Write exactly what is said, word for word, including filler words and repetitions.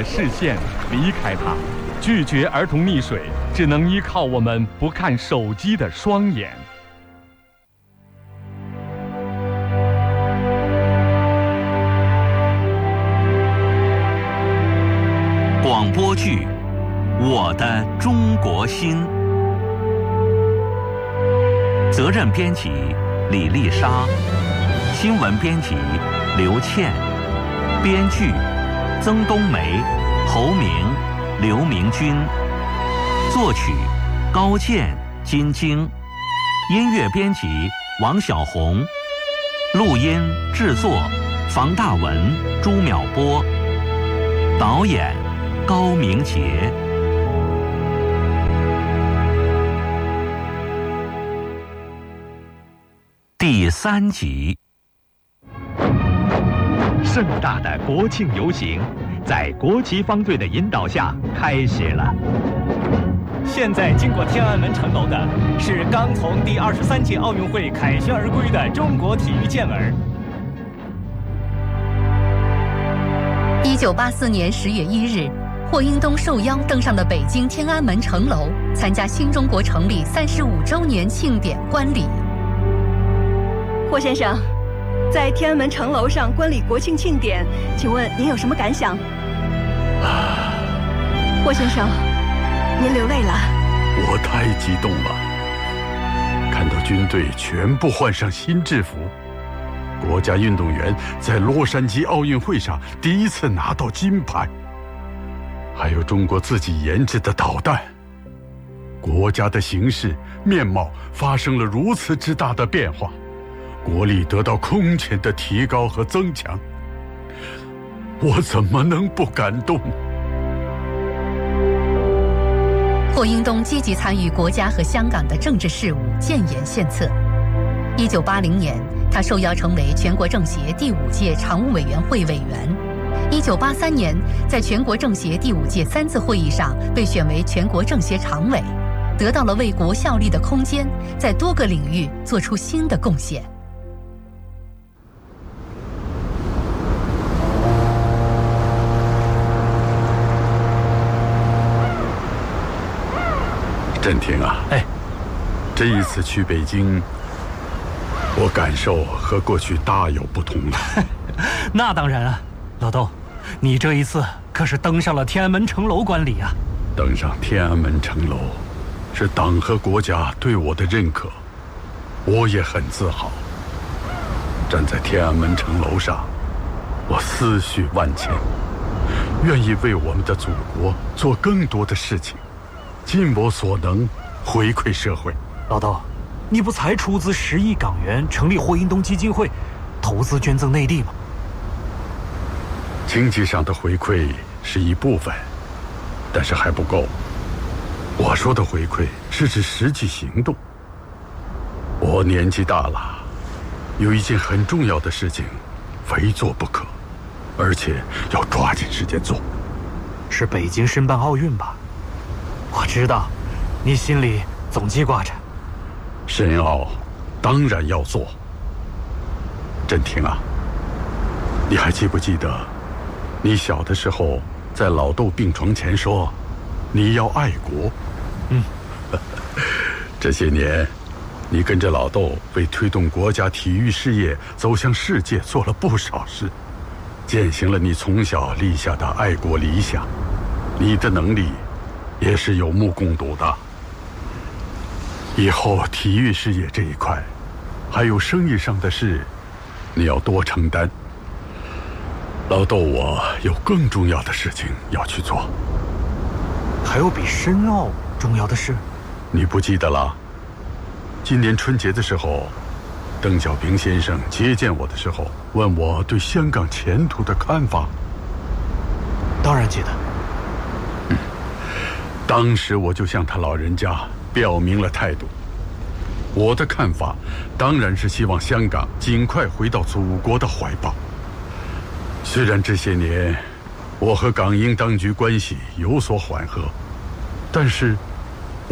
视线离开它，拒绝儿童溺水，只能依靠我们不看手机的双眼。 广播剧《我的中国心》，责任编辑李丽莎，新闻编辑刘倩，编剧曾冬梅、侯明、刘明君，作曲高健、金晶，音乐编辑王小红，录音制作房大文、朱淼波，导演高明杰。第三集， 盛大的国庆游行在国旗方队的引导下开始了。 现在经过天安门城楼的是刚从第二十三届奥运会凯旋而归的中国体育健儿。 一九八四年十月一日，霍英东受邀登上了北京天安门城楼，参加新中国成立三十五周年庆典观礼。 霍先生，在天安门城楼上观礼国庆庆典，请问您有什么感想？霍先生，您流泪了。 我太激动了，看到军队全部换上新制服，国家运动员在洛杉矶奥运会上第一次拿到金牌，还有中国自己研制的导弹，国家的形势面貌发生了如此之大的变化，国力得到空前的提高和增强，我怎么能不感动？ 霍英东积极参与国家和香港的政治事务，建言献策。一九八零年，他受邀成为全国政协第五届常务委员会委员。一九八三年，在全国政协第五届三次会议上被选为全国政协常委，得到了为国效力的空间，在多个领域做出新的贡献。 振廷啊， 哎， 这一次去北京，我感受和过去大有不同了。 那当然啊，老窦，你这一次可是登上了天安门城楼观礼啊。 登上天安门城楼，是党和国家对我的认可，我也很自豪。站在天安门城楼上，我思绪万千，愿意为我们的祖国做更多的事情，尽我所能回馈社会。 老窦，你不才出资十亿港元成立霍英东基金会，投资捐赠内地吗？ 经济上的回馈是一部分，但是还不够。我说的回馈是指实际行动。我年纪大了，有一件很重要的事情，非做不可，而且要抓紧时间做。 是北京申办奥运吧？我知道，你心里总记挂着。 申奥当然要做。振廷啊，你还记不记得，你小的时候在老窦病床前说，你要爱国。 嗯， 这些年，你跟着老窦为推动国家体育事业走向世界做了不少事，践行了你从小立下的爱国理想。你的能力也是有目共睹的。以后体育事业这一块，还有生意上的事，你要多承担。老窦我有更重要的事情要去做。 还有比申奥重要的事？ 你不记得了？今年春节的时候，邓小平先生接见我的时候，问我对香港前途的看法。 当然记得。 嗯，当时我就向他老人家表明了态度。我的看法当然是希望香港尽快回到祖国的怀抱。虽然这些年我和港英当局关系有所缓和，但是